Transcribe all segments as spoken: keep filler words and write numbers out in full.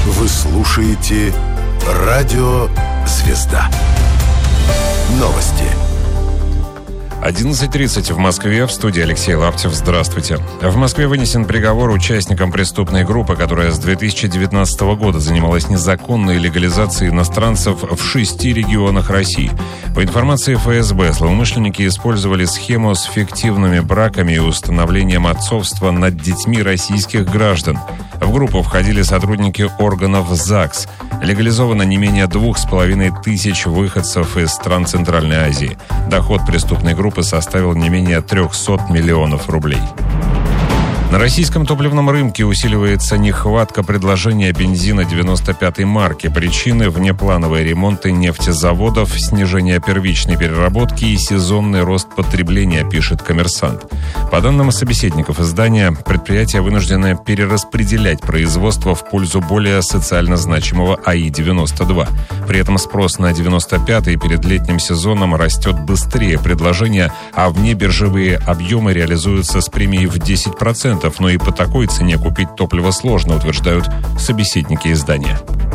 Вы слушаете «Радио Звезда». Новости. одиннадцать тридцать в Москве. В студии Алексей Лаптев. Здравствуйте. В Москве вынесен приговор участникам преступной группы, которая с две тысячи девятнадцатого года занималась незаконной легализацией иностранцев в шести регионах России. По информации эф эс бэ, злоумышленники использовали схему с фиктивными браками и установлением отцовства над детьми российских граждан. В группу входили сотрудники органов ЗАГС. Легализовано не менее двух с половиной тысяч выходцев из стран Центральной Азии. Доход преступной группы составил не менее трехсот миллионов рублей. На российском топливном рынке усиливается нехватка предложения бензина девяносто пятой марки. Причины – внеплановые ремонты нефтезаводов, снижение первичной переработки и сезонный рост потребления, пишет «Коммерсант». По данным собеседников издания, предприятия вынуждены перераспределять производство в пользу более социально значимого а и девяносто два. При этом спрос на девяносто пятый перед летним сезоном растет быстрее предложения, а внебиржевые объемы реализуются с премией в десять процентов. Но и по такой цене купить топливо сложно, утверждают собеседники издания.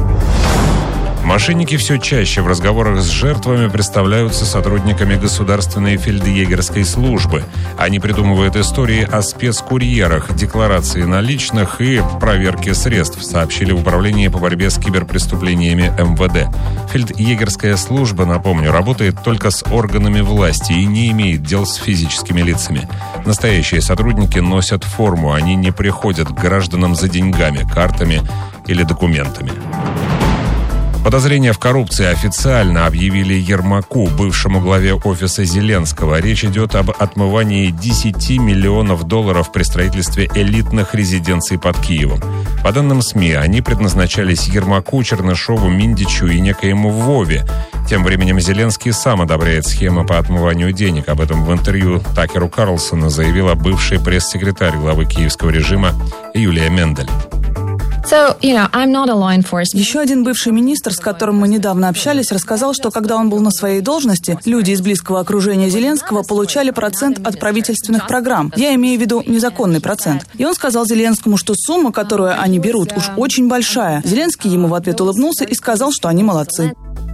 Мошенники все чаще в разговорах с жертвами представляются сотрудниками Государственной фельдъегерской службы. Они придумывают истории о спецкурьерах, декларации наличных и проверке средств, сообщили в Управлении по борьбе с киберпреступлениями эм вэ дэ. Фельдъегерская служба, напомню, работает только с органами власти и не имеет дел с физическими лицами. Настоящие сотрудники носят форму, они не приходят к гражданам за деньгами, картами или документами. Подозрения в коррупции официально объявили Ермаку, бывшему главе офиса Зеленского. Речь идет об отмывании десяти миллионов долларов при строительстве элитных резиденций под Киевом. По данным СМИ, они предназначались Ермаку, Чернышову, Миндичу и некоему Вове. Тем временем Зеленский сам одобряет схемы по отмыванию денег. Об этом в интервью Такеру Карлсону заявила бывший пресс-секретарь главы киевского режима Юлия Мендель. So, you know, I'm not a law enforcement. Еще один бывший министр, с которым мы недавно общались, рассказал, что когда он был на своей должности, люди из близкого окружения Зеленского получали процент от правительственных программ. Я имею в виду незаконный процент. И он сказал Зеленскому, что сумма, которую они берут, уж очень большая. Зеленский ему в ответ улыбнулся и сказал, что они молодцы.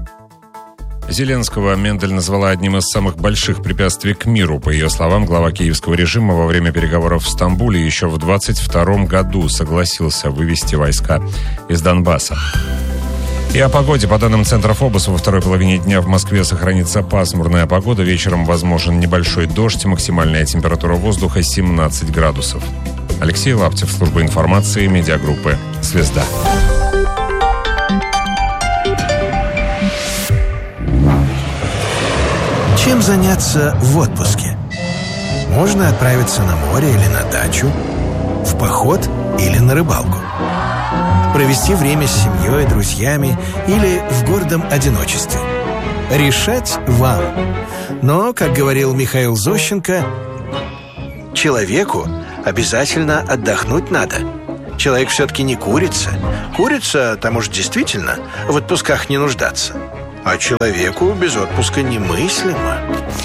Зеленского Мендель назвала одним из самых больших препятствий к миру. По ее словам, глава киевского режима во время переговоров в Стамбуле еще в двадцать втором году согласился вывести войска из Донбасса. И о погоде. По данным Центра Фобоса, во второй половине дня в Москве сохранится пасмурная погода. Вечером возможен небольшой дождь. Максимальная температура воздуха семнадцать градусов. Алексей Лаптев, служба информации, медиагруппы «Звезда». Чем заняться в отпуске? Можно отправиться на море или на дачу, в поход или на рыбалку, провести время с семьей, друзьями или в гордом одиночестве. Решать вам. Но, как говорил Михаил Зощенко, человеку обязательно отдохнуть надо. Человек все-таки не курица. Курица, там уж действительно в отпусках не нуждаться. А человеку без отпуска немыслимо.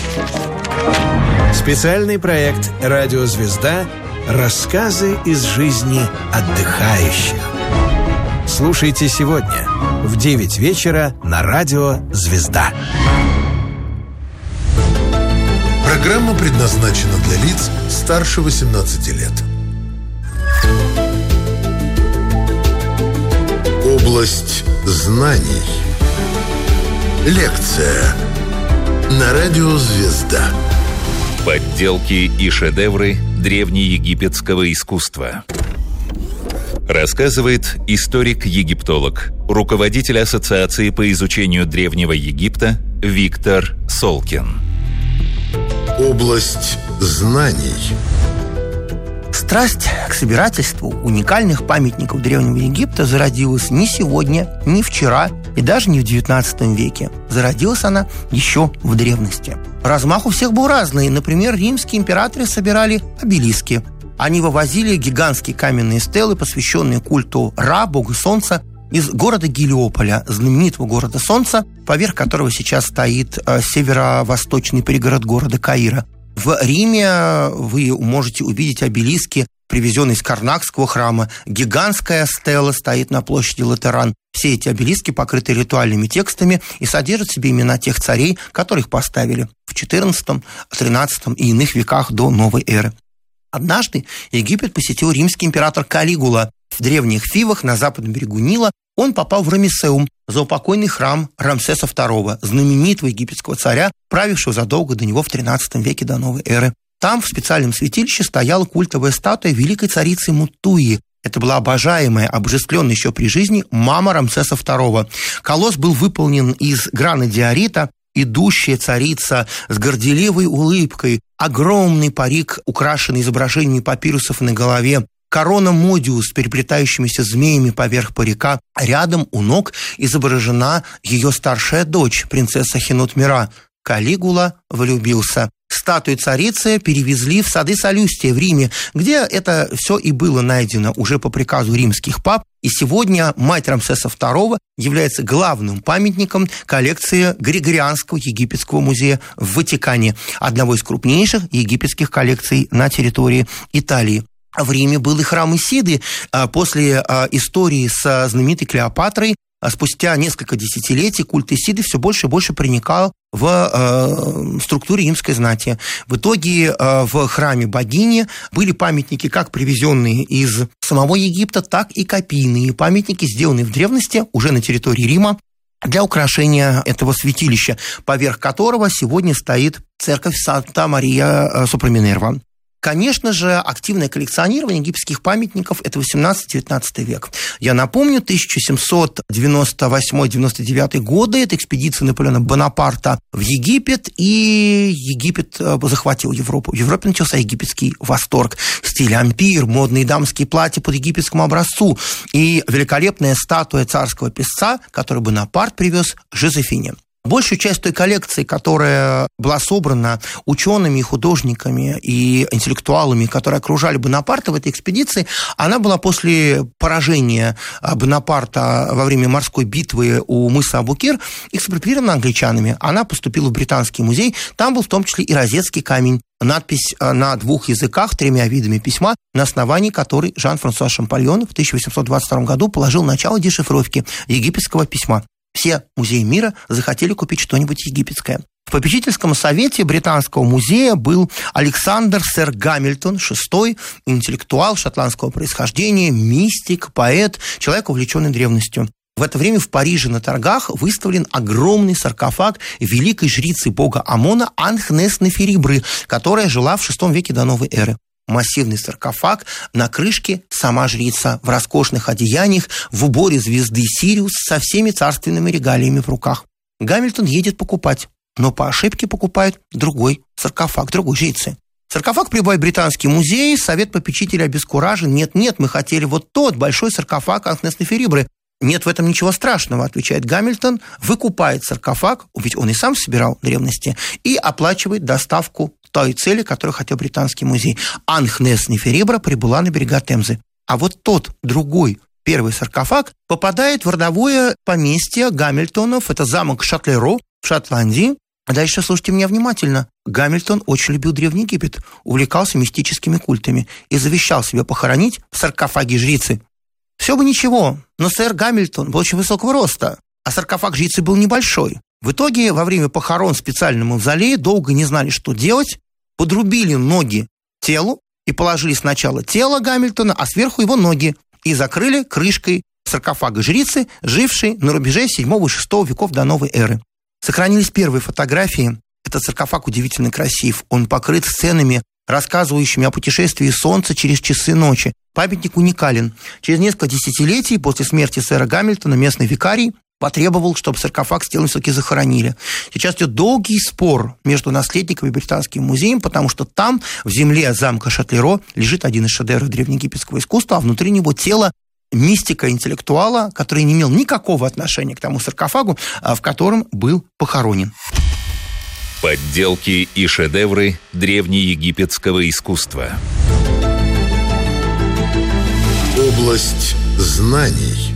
Специальный проект «Радио Звезда» «Рассказы из жизни отдыхающих». Слушайте сегодня в девять вечера на «Радио Звезда». Программа предназначена для лиц старше восемнадцати лет. Область знаний. Лекция на радио «Звезда». Подделки и шедевры древнеегипетского искусства. Рассказывает историк-египтолог, руководитель Ассоциации по изучению Древнего Египта Виктор Солкин. Область знаний. Страсть к собирательству уникальных памятников Древнего Египта зародилась не сегодня, не вчера и даже не в девятнадцатом веке. Зародилась она еще в древности. Размах у всех был разный. Например, римские императоры собирали обелиски. Они вывозили гигантские каменные стелы, посвященные культу Ра, бога солнца, из города Гелиополя, знаменитого города солнца, поверх которого сейчас стоит северо-восточный пригород города Каира. В Риме вы можете увидеть обелиски привезенный из Карнакского храма. Гигантская стела стоит на площади Латеран. Все эти обелиски покрыты ритуальными текстами и содержат в себе имена тех царей, которых поставили в четырнадцатом, тринадцатом и иных веках до новой эры. Однажды Египет посетил римский император Калигула. В древних Фивах на западном берегу Нила он попал в Рамесеум, заупокойный храм Рамсеса второго, знаменитого египетского царя, правившего задолго до него в тринадцатом веке до новой эры. Там в специальном святилище стояла культовая статуя великой царицы Мутуи. Это была обожаемая, обожествленная еще при жизни мама Рамсеса второго. Колосс был выполнен из гранодиорита. Идущая царица с горделивой улыбкой, огромный парик, украшенный изображениями папирусов на голове, корона Модиус с переплетающимися змеями поверх парика. Рядом у ног изображена ее старшая дочь, принцесса Хенот-Мира. Калигула влюбился. Статую царицы перевезли в сады Солюстия в Риме, где это все и было найдено уже по приказу римских пап. И сегодня мать Рамсеса второго является главным памятником коллекции Григорианского египетского музея в Ватикане, одного из крупнейших египетских коллекций на территории Италии. В Риме был и храм Исиды. После истории с знаменитой Клеопатрой, спустя несколько десятилетий культ Исиды все больше и больше проникал в э, структуру римской знати. В итоге э, в храме богини были памятники, как привезенные из самого Египта, так и копийные памятники, сделанные в древности уже на территории Рима для украшения этого святилища, поверх которого сегодня стоит церковь Санта-Мария-Супраминерва. Конечно же, активное коллекционирование египетских памятников – это восемнадцатый-девятнадцатый век. Я напомню, тысяча семьсот девяносто восьмой — девяносто девятый годы – это экспедиция Наполеона Бонапарта в Египет, и Египет захватил Европу. В Европе начался египетский восторг. Стиль ампир, модные дамские платья по египетскому образцу и великолепная статуя царского песца, которую Бонапарт привез Жозефине. Большую часть той коллекции, которая была собрана учеными, художниками и интеллектуалами, которые окружали Бонапарта в этой экспедиции, она была после поражения Бонапарта во время морской битвы у мыса Абукир экспроприирована англичанами. Она поступила в Британский музей, там был в том числе и розетский камень. Надпись на двух языках, тремя видами письма, на основании которой Жан-Франсуа Шампольон в тысяча восемьсот двадцать втором году положил начало дешифровки египетского письма. Все музеи мира захотели купить что-нибудь египетское. В попечительском совете Британского музея был Александр сэр Гамильтон, шестой, интеллектуал шотландского происхождения, мистик, поэт, человек, увлеченный древностью. В это время в Париже на торгах выставлен огромный саркофаг великой жрицы бога Амона Анхнес-Неферибры, которая жила в шестом веке до новой эры. Массивный саркофаг, на крышке сама жрица в роскошных одеяниях, в уборе звезды Сириус со всеми царственными регалиями в руках. Гамильтон едет покупать, но по ошибке покупает другой саркофаг, другой жрицы. Саркофаг прибывает в Британский музей, совет попечителя обескуражен. Нет-нет, мы хотели вот тот большой саркофаг Анхнес-Неферибры. Нет в этом ничего страшного, отвечает Гамильтон, выкупает саркофаг, ведь он и сам собирал древности, и оплачивает доставку той цели, которую хотел Британский музей. Анхнес-Неферибра прибыла на берега Темзы. А вот тот другой, первый саркофаг, попадает в родовое поместье Гамильтонов, это замок Шатлеро в Шотландии. Дальше слушайте меня внимательно. Гамильтон очень любил Древний Египет, увлекался мистическими культами и завещал себе похоронить в саркофаге жрицы. Все бы ничего, но сэр Гамильтон был очень высокого роста, а саркофаг жрицы был небольшой. В итоге во время похорон в специальном мавзолее долго не знали, что делать, подрубили ноги телу и положили сначала тело Гамильтона, а сверху его ноги, и закрыли крышкой саркофага жрицы, жившей на рубеже седьмого и шестого веков до новой эры. Сохранились первые фотографии. Этот саркофаг удивительно красив. Он покрыт сценами, рассказывающими о путешествии Солнца через часы ночи. Памятник уникален. Через несколько десятилетий после смерти сэра Гамильтона местный викарий потребовал, чтобы саркофаг с телом все-таки захоронили. Сейчас идет долгий спор между наследниками и Британским музеем, потому что там, в земле замка Шатлеро, лежит один из шедевров древнеегипетского искусства, а внутри него тело мистика-интеллектуала, который не имел никакого отношения к тому саркофагу, в котором был похоронен. Подделки и шедевры древнеегипетского искусства. Область знаний.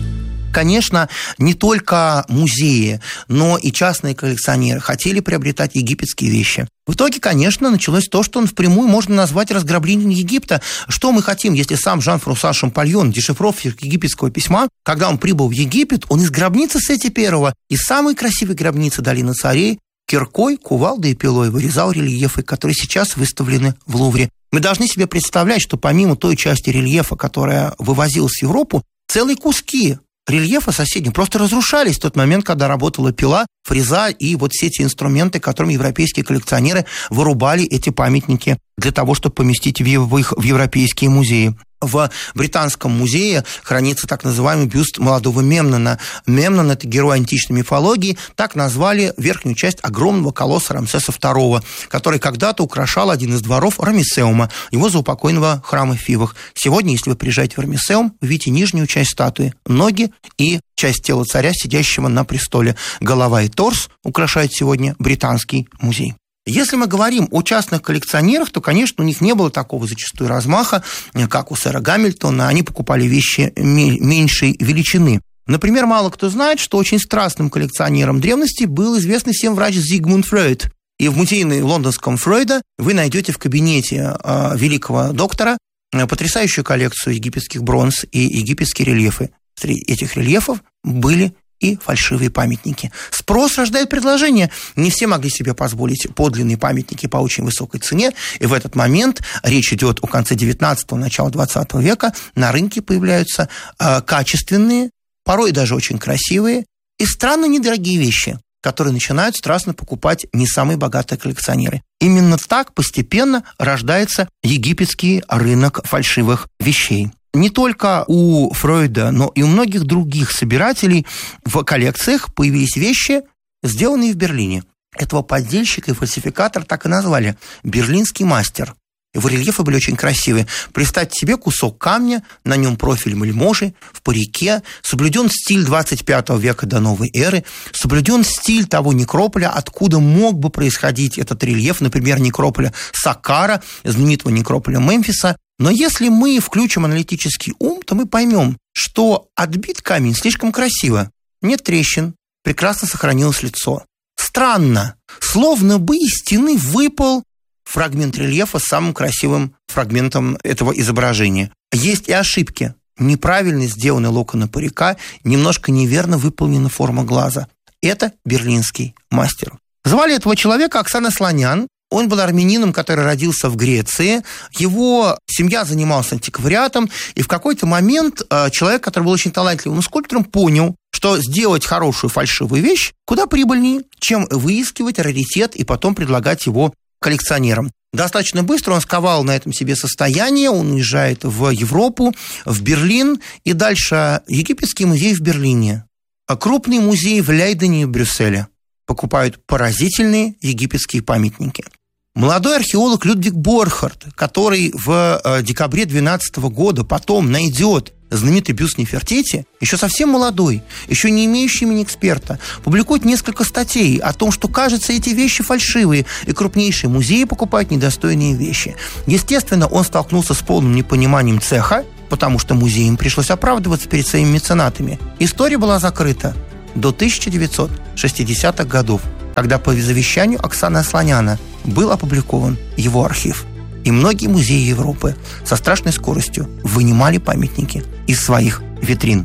Конечно, не только музеи, но и частные коллекционеры хотели приобретать египетские вещи. В итоге, конечно, началось то, что он впрямую можно назвать разграблением Египта. Что мы хотим, если сам Жан-Франсуа Шампольон, дешифровщик египетского письма, когда он прибыл в Египет, он из гробницы Сети Первого, из самой красивой гробницы Долины Царей, киркой, кувалдой и пилой вырезал рельефы, которые сейчас выставлены в Лувре. Мы должны себе представлять, что помимо той части рельефа, которая вывозилась в Европу, целые куски рельефа соседние просто разрушались в тот момент, когда работала пила, фреза и вот все эти инструменты, которыми европейские коллекционеры вырубали эти памятники для того, чтобы поместить в их в европейские музеи. В Британском музее хранится так называемый бюст молодого Мемнона. Мемнон – это герой античной мифологии. Так назвали верхнюю часть огромного колосса Рамсеса второго, который когда-то украшал один из дворов Рамесеума, его заупокойного храма в Фивах. Сегодня, если вы приезжаете в Рамесеум, вы видите нижнюю часть статуи, ноги и часть тела царя, сидящего на престоле. Голова и торс украшают сегодня Британский музей. Если мы говорим о частных коллекционерах, то, конечно, у них не было такого зачастую размаха, как у сэра Гамильтона. Они покупали вещи меньшей величины. Например, мало кто знает, что очень страстным коллекционером древности был известный всем врач Зигмунд Фройд. И в музее лондонском Фройда вы найдете в кабинете э, великого доктора э, потрясающую коллекцию египетских бронз и египетские рельефы. Среди этих рельефов были и фальшивые памятники. Спрос рождает предложение. Не все могли себе позволить подлинные памятники по очень высокой цене, и в этот момент, речь идет о конце девятнадцатого, начало двадцатого века, на рынке появляются э, качественные, порой даже очень красивые и странно недорогие вещи, которые начинают страстно покупать не самые богатые коллекционеры. Именно так постепенно рождается египетский рынок фальшивых вещей. Не только у Фройда, но и у многих других собирателей в коллекциях появились вещи, сделанные в Берлине. Этого поддельщика и фальсификатора так и назвали – берлинский мастер. Его рельефы были очень красивые. Представьте себе кусок камня, на нем профиль вельможи, в парике, соблюден стиль двадцать пятого века до новой эры, соблюден стиль того некрополя, откуда мог бы происходить этот рельеф, например, некрополя Саккара, знаменитого некрополя Мемфиса. Но если мы включим аналитический ум, то мы поймем, что отбит камень слишком красиво. Нет трещин, прекрасно сохранилось лицо. Странно, словно бы из стены выпал фрагмент рельефа с самым красивым фрагментом этого изображения. Есть и ошибки. Неправильно сделаны локоны парика, немножко неверно выполнена форма глаза. Это берлинский мастер. Звали этого человека Оксана Слонян. Он был армянином, который родился в Греции. Его семья занималась антиквариатом. И в какой-то момент человек, который был очень талантливым скульптором, понял, что сделать хорошую фальшивую вещь куда прибыльнее, чем выискивать раритет и потом предлагать его коллекционерам. Достаточно быстро он сковал на этом себе состояние, он уезжает в Европу, в Берлин, и дальше египетский музей в Берлине, а крупный музей в Лейдене и Брюсселе покупают поразительные египетские памятники. Молодой археолог Людвиг Борхард, который в декабре две тысячи двенадцатого года потом найдет знаменитый бюст Нефертити, еще совсем молодой, еще не имеющий имени эксперта, публикует несколько статей о том, что, кажется, эти вещи фальшивые, и крупнейшие музеи покупают недостойные вещи. Естественно, он столкнулся с полным непониманием цеха, потому что музеям пришлось оправдываться перед своими меценатами. История была закрыта до тысяча девятьсот шестидесятых годов, когда по завещанию Оксаны Асланяна был опубликован его архив. И многие музеи Европы со страшной скоростью вынимали памятники из своих витрин.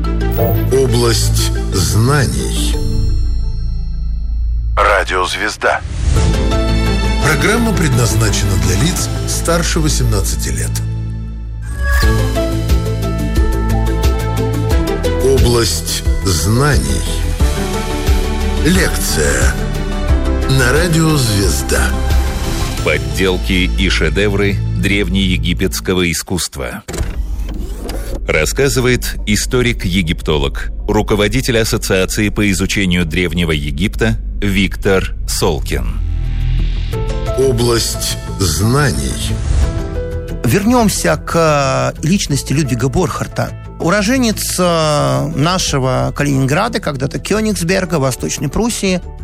Область знаний. Радиозвезда. Программа предназначена для лиц старше восемнадцати лет. Область знаний. Лекция на радио «Звезда». Подделки и шедевры древнеегипетского искусства. Рассказывает историк-египтолог, руководитель Ассоциации по изучению Древнего Египта Виктор Солкин. Область знаний. Вернемся к личности Людвига Борхарта. Уроженец нашего Калининграда, когда-то Кёнигсберга, Восточной Пруссии.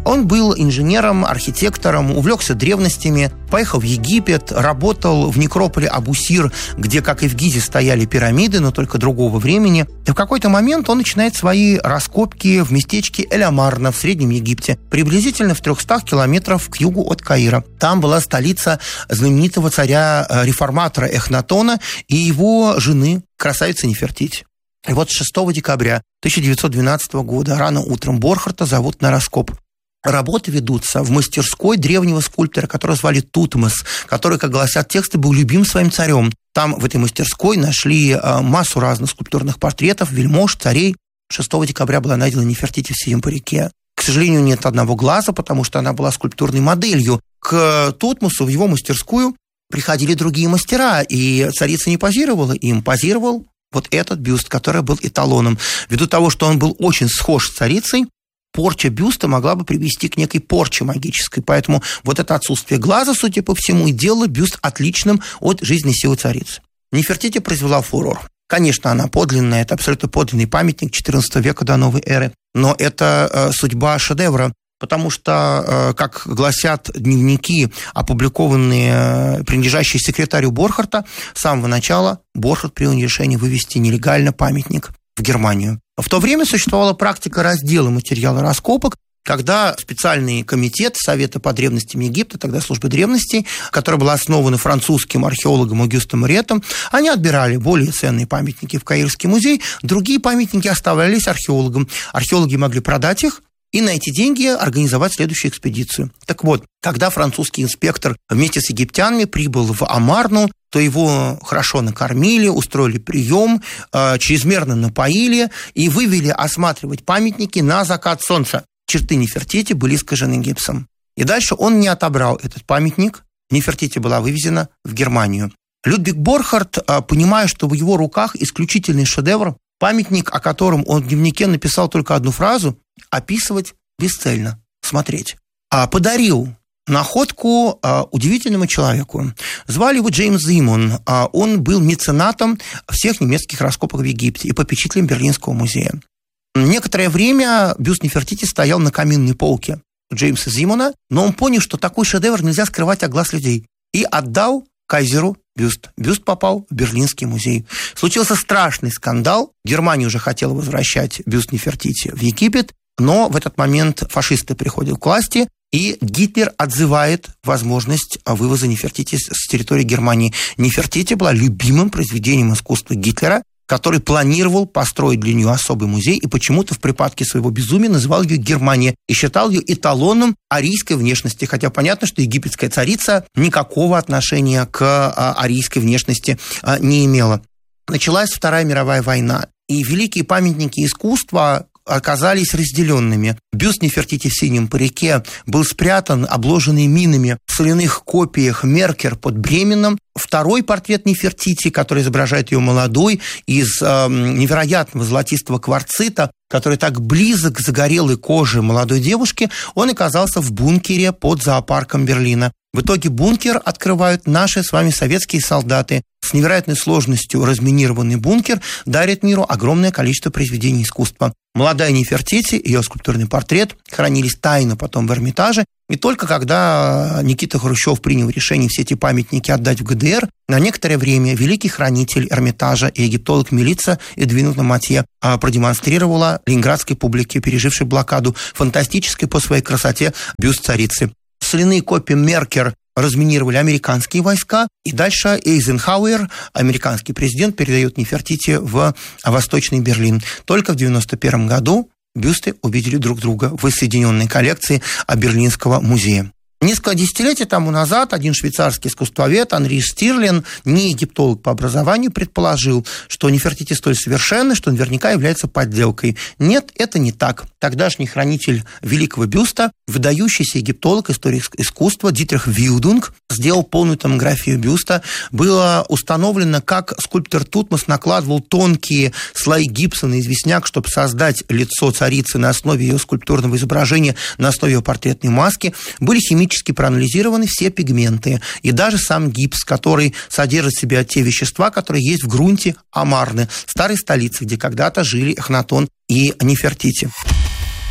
Он был инженером, архитектором, увлекся древностями, поехал в Египет, работал в некрополе Абу-Сир, где, как и в Гизе, стояли пирамиды, но только другого времени. И в какой-то момент он начинает свои раскопки в местечке Эль-Амарна в Среднем Египте, приблизительно в трехстах километрах к югу от Каира. Там была столица знаменитого царя-реформатора Эхнатона и его жены, красавицы Нефертити. И вот шестого декабря тысяча девятьсот двенадцатого года рано утром Борхарта зовут на раскоп. Работы ведутся в мастерской древнего скульптора, которого звали Тутмос, который, как гласят тексты, был любим своим царем. Там, в этой мастерской, нашли массу разных скульптурных портретов, вельмож, царей. шестого декабря была найдена Нефертити в синем парике. К сожалению, нет одного глаза, потому что она была скульптурной моделью. К Тутмосу в его мастерскую приходили другие мастера, и царица не позировала им, позировал вот этот бюст, который был эталоном. Ввиду того, что он был очень схож с царицей, порча бюста могла бы привести к некой порче магической. Поэтому вот это отсутствие глаза, судя по всему, и делало бюст отличным от жизненной силы царицы. Нефертити произвела фурор. Конечно, она подлинная, это абсолютно подлинный памятник четырнадцатого века до новой эры, но это э, судьба шедевра, потому что, э, как гласят дневники, опубликованные, э, принадлежащие секретарю Борхарта, с самого начала Борхарт принял решение вывести нелегально памятник в Германию. В то время существовала практика раздела материала раскопок, когда специальный комитет Совета по древностям Египта, тогда службы древностей, которая была основана французским археологом Огюстом Ретом, они отбирали более ценные памятники в Каирский музей, другие памятники оставлялись археологам. Археологи могли продать их и на эти деньги организовать следующую экспедицию. Так вот, когда французский инспектор вместе с египтянами прибыл в Амарну, то его хорошо накормили, устроили прием, чрезмерно напоили и вывели осматривать памятники на закат солнца. Черты Нефертити были искажены гипсом. И дальше он не отобрал этот памятник. Нефертити была вывезена в Германию. Людвиг Борхарт, понимая, что в его руках исключительный шедевр, памятник, о котором он в дневнике написал только одну фразу, описывать бесцельно, смотреть, подарил находку удивительному человеку. Звали его Джеймс Зимон. Он был меценатом всех немецких раскопок в Египте и попечителем Берлинского музея. Некоторое время бюст Нефертити стоял на каминной полке Джеймса Зимона, но он понял, что такой шедевр нельзя скрывать от глаз людей, и отдал кайзеру бюст. Бюст попал в Берлинский музей. Случился страшный скандал. Германия уже хотела возвращать бюст Нефертити в Египет, но в этот момент фашисты приходят к власти, и Гитлер отзывает возможность вывоза Нефертити с территории Германии. Нефертити была любимым произведением искусства Гитлера, который планировал построить для нее особый музей и почему-то в припадке своего безумия называл ее Германия и считал ее эталоном арийской внешности. Хотя понятно, что египетская царица никакого отношения к арийской внешности не имела. Началась Вторая мировая война, и великие памятники искусства оказались разделенными. Бюст Нефертити в синем парике был спрятан, обложенный минами, в соляных копиях Меркер под Бременом. Второй портрет Нефертити, который изображает ее молодой, из э, невероятного золотистого кварцита, который так близок к загорелой коже молодой девушки, он оказался в бункере под зоопарком Берлина. В итоге бункер открывают наши с вами советские солдаты. С невероятной сложностью разминированный бункер дарит миру огромное количество произведений искусства. Молодая Нефертити, ее скульптурный портрет, хранились тайно потом в Эрмитаже. И только когда Никита Хрущев принял решение все эти памятники отдать в ГДР, на некоторое время великий хранитель Эрмитажа и египтолог Милица Эдвина Матье продемонстрировала ленинградской публике, пережившей блокаду, фантастический по своей красоте бюст царицы. Соляные копии Меркер разминировали американские войска, и дальше Эйзенхауэр, американский президент, передает Нефертити в Восточный Берлин. Только в девяносто первом году бюсты увидели друг друга в воссоединенной коллекции Берлинского музея. Несколько десятилетий тому назад один швейцарский искусствовед Анри Стирлин, не египтолог по образованию, предположил, что Нефертити столь совершенна, что наверняка является подделкой. Нет, это не так. Тогдашний хранитель великого бюста, выдающийся египтолог истории искусства Дитрих Вилдунг, сделал полную томографию бюста. Было установлено, как скульптор Тутмос накладывал тонкие слои гипса на известняк, чтобы создать лицо царицы на основе ее скульптурного изображения, на основе ее портретной маски. Были химические проанализированы все пигменты и даже сам гипс, который содержит в себе те вещества, которые есть в грунте Амарны, старой столицы, где когда-то жили Эхнатон и Нефертити.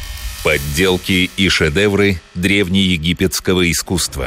Подделки и шедевры древнеегипетского искусства.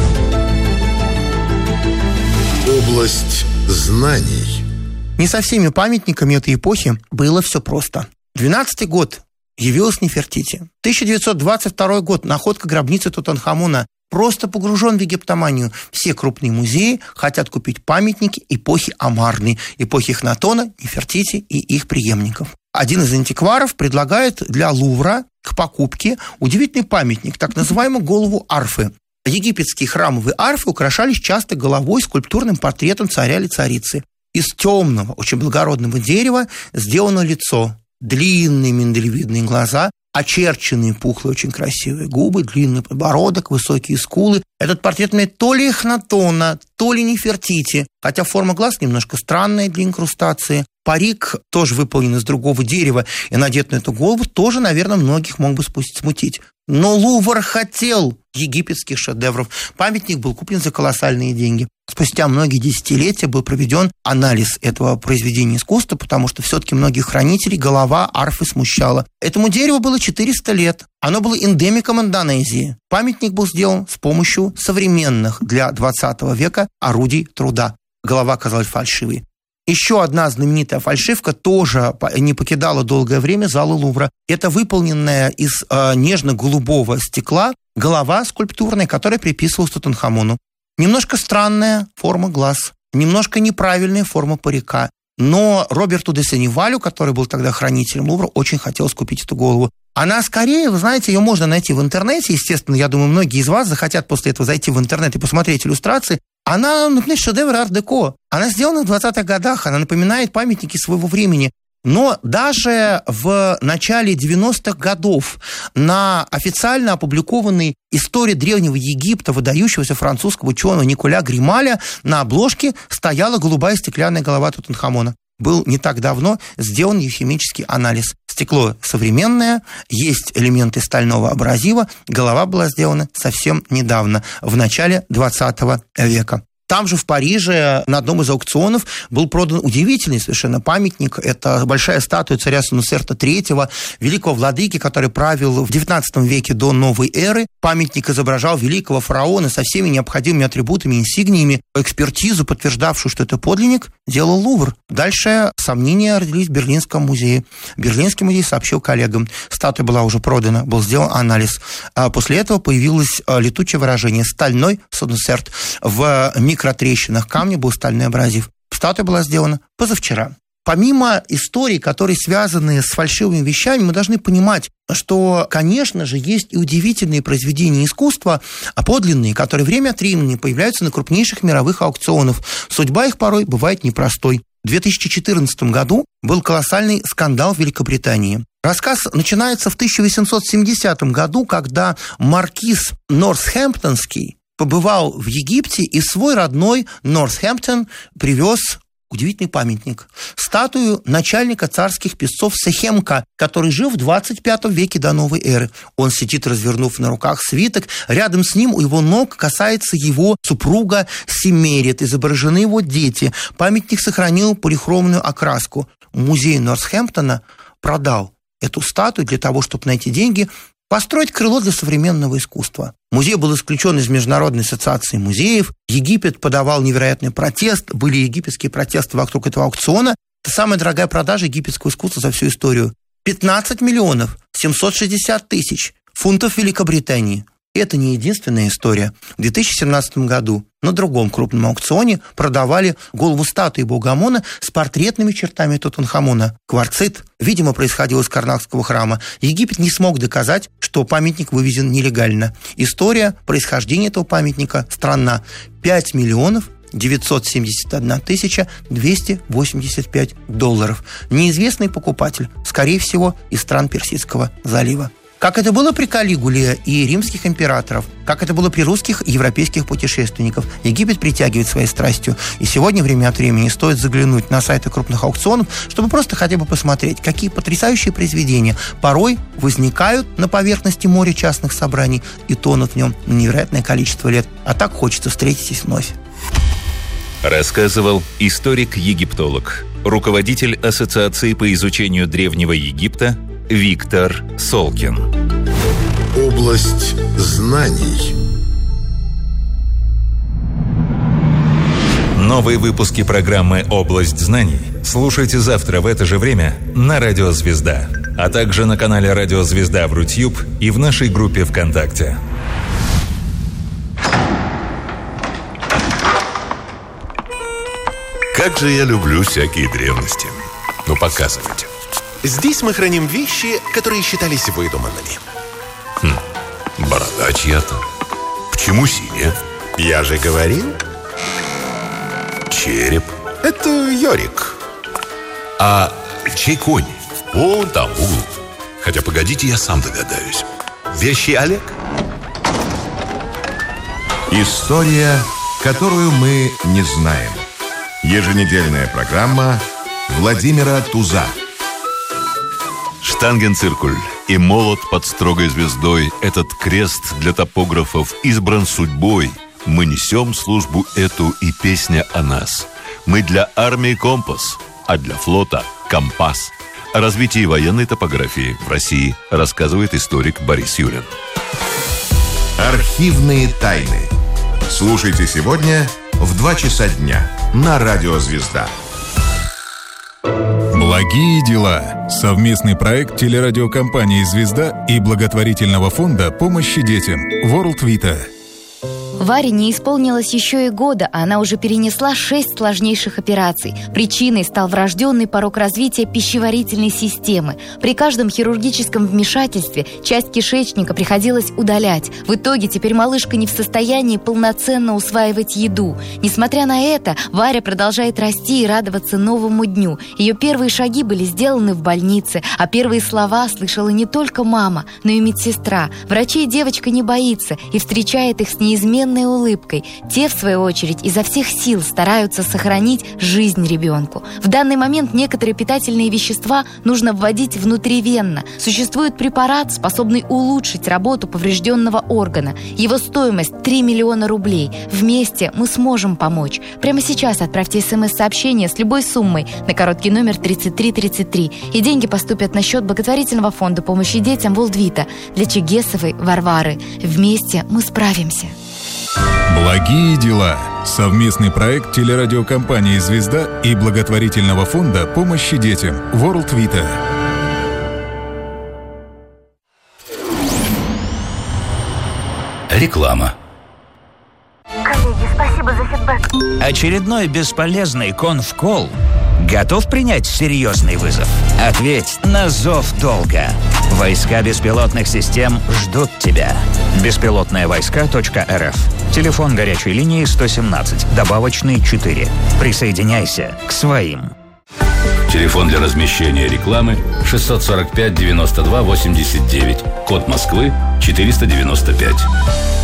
Область знаний. Не со всеми памятниками этой эпохи было все просто. Двенадцатый год явилась Нефертити. тысяча девятьсот двадцать второй год, находка гробницы Тутанхамона. Просто погружен в египтоманию. Все крупные музеи хотят купить памятники эпохи Амарны, эпохи Эхнатона, Нефертити и их преемников. Один из антикваров предлагает для Лувра к покупке удивительный памятник, так называемую голову арфы. Египетские храмовые арфы украшались часто головой с скульптурным портретом царя или царицы. Из темного, очень благородного дерева сделано лицо, длинные миндалевидные глаза, очерченные пухлые, очень красивые губы, длинный подбородок, высокие скулы. Этот портрет имеет то ли Эхнатона, то ли Нефертити, хотя форма глаз немножко странная для инкрустации. Парик тоже выполнен из другого дерева и надет на эту голову тоже, наверное, многих мог бы смутить. Но Лувр хотел египетских шедевров. Памятник был куплен за колоссальные деньги. Спустя многие десятилетия был проведен анализ этого произведения искусства, потому что все-таки многих хранителей голова арфы смущала. Этому дереву было четыреста лет. Оно было эндемиком Индонезии. Памятник был сделан с помощью современных для двадцатого века орудий труда. Голова оказалась фальшивой. Еще одна знаменитая фальшивка тоже не покидала долгое время зала Лувра. Это выполненная из э, нежно-голубого стекла голова скульптурная, которая приписывалась Тутанхамону. Немножко странная форма глаз, немножко неправильная форма парика. Но Роберту де Сеневалю, который был тогда хранителем Лувра, очень хотелось купить эту голову. Она скорее, вы знаете, ее можно найти в интернете. Естественно, я думаю, многие из вас захотят после этого зайти в интернет и посмотреть иллюстрации. Она, например, шедевр арт-деко. Она сделана в двадцатых годах, она напоминает памятники своего времени. Но даже в начале девяностых годов на официально опубликованной истории Древнего Египта выдающегося французского ученого Николя Грималя на обложке стояла голубая стеклянная голова Тутанхамона. Был не так давно сделан химический анализ. Стекло современное, есть элементы стального абразива, голова была сделана совсем недавно, в начале двадцатого века. Там же в Париже на одном из аукционов был продан удивительный совершенно памятник. Это большая статуя царя Сенусерта третьего, великого владыки, который правил в девятнадцатом веке до новой эры. Памятник изображал великого фараона со всеми необходимыми атрибутами, инсигниями. Экспертизу, подтверждавшую, что это подлинник, делал Лувр. Дальше сомнения родились в Берлинском музее. Берлинский музей сообщил коллегам. Статуя была уже продана, был сделан анализ. А после этого появилось летучее выражение «стальной Сенусерт». В микротрещинах камня был стальной абразив. Статуя была сделана позавчера. Помимо историй, которые связаны с фальшивыми вещами, мы должны понимать, что, конечно же, есть и удивительные произведения искусства, подлинные, которые время от времени появляются на крупнейших мировых аукционах. Судьба их порой бывает непростой. В две тысячи четырнадцатом году был колоссальный скандал в Великобритании. Рассказ начинается в тысяча восемьсот семидесятом году, когда маркиз Нортхэмптонский побывал в Египте и свой родной Нортхэмптон привез удивительный памятник. Статую начальника царских песцов Сехемка, который жил в двадцать пятом веке до новой эры. Он сидит, развернув на руках свиток. Рядом с ним у его ног касается его супруга Семерет. Изображены его дети. Памятник сохранил полихромную окраску. Музей Нортхэмптона продал эту статую для того, чтобы найти деньги, построить крыло для современного искусства. Музей был исключен из Международной ассоциации музеев. Египет подавал невероятный протест. Были египетские протесты вокруг этого аукциона. Это самая дорогая продажа египетского искусства за всю историю. пятнадцать миллионов семьсот шестьдесят тысяч фунтов Великобритании. И это не единственная история. В две тысячи семнадцатом году на другом крупном аукционе продавали голову статуи бога Амона с портретными чертами Тутанхамона. Кварцит, видимо, происходил из Карнакского храма. Египет не смог доказать, что памятник вывезен нелегально. История происхождения этого памятника странна. пять миллионов девятьсот семьдесят одна тысяча двести восемьдесят пять долларов. Неизвестный покупатель, скорее всего, из стран Персидского залива. Как это было при Калигуле и римских императоров, как это было при русских и европейских путешественников, Египет притягивает своей страстью. И сегодня время от времени стоит заглянуть на сайты крупных аукционов, чтобы просто хотя бы посмотреть, какие потрясающие произведения порой возникают на поверхности моря частных собраний и тонут в нем на невероятное количество лет. А так хочется встретиться вновь. Рассказывал историк-египтолог, руководитель Ассоциации по изучению Древнего Египта Виктор Солкин. Область знаний. Новые выпуски программы «Область знаний» слушайте завтра в это же время на Радио Звезда, а также на канале Радио Звезда в Рутьюб и в нашей группе ВКонтакте. Как же я люблю всякие древности. Ну, показывайте. Здесь мы храним вещи, которые считались выдуманными. Хм, борода чья-то. Почему синяя? Я же говорил. Череп. Это Йорик. А чей конь? Вон там, в углу. Хотя, погодите, я сам догадаюсь. Вещи Олег? История, которую мы не знаем. Еженедельная программа Владимира Туза. Штангенциркуль и молот под строгой звездой. Этот крест для топографов избран судьбой. Мы несем службу эту и песня о нас. Мы для армии компас, а для флота компас. О развитии военной топографии в России рассказывает историк Борис Юрин. Архивные тайны. Слушайте сегодня в два часа дня на Радио Звезда. Благие дела. Совместный проект телерадиокомпании «Звезда» и благотворительного фонда помощи детям World Vita. Варе не исполнилось еще и года, а она уже перенесла шесть сложнейших операций. Причиной стал врожденный порок развития пищеварительной системы. При каждом хирургическом вмешательстве часть кишечника приходилось удалять. В итоге теперь малышка не в состоянии полноценно усваивать еду. Несмотря на это, Варя продолжает расти и радоваться новому дню. Ее первые шаги были сделаны в больнице, а первые слова слышала не только мама, но и медсестра. Врачей девочка не боится и встречает их с неизменной улыбкой. Те, в свою очередь, изо всех сил стараются сохранить жизнь ребенку. В данный момент некоторые питательные вещества нужно вводить внутривенно. Существует препарат, способный улучшить работу поврежденного органа. Его стоимость три миллиона рублей. Вместе мы сможем помочь. Прямо сейчас отправьте смс-сообщение с любой суммой на короткий номер тридцать три тридцать три, и деньги поступят на счет благотворительного фонда помощи детям World Vita для Чегесовой Варвары. Вместе мы справимся. Благие дела. Совместный проект телерадиокомпании «Звезда» и благотворительного фонда помощи детям World Vita. Реклама. Коллеги, спасибо за фидбэк. Очередной бесполезный конфкол. Готов принять серьезный вызов? Ответь на зов долга. Войска беспилотных систем ждут тебя. беспилотные войска точка эр эф. Телефон горячей линии сто семнадцать, добавочный четыре. Присоединяйся к своим. Телефон для размещения рекламы шестьсот сорок пять девяносто два восемьдесят девять. Код Москвы четыреста девяносто пять.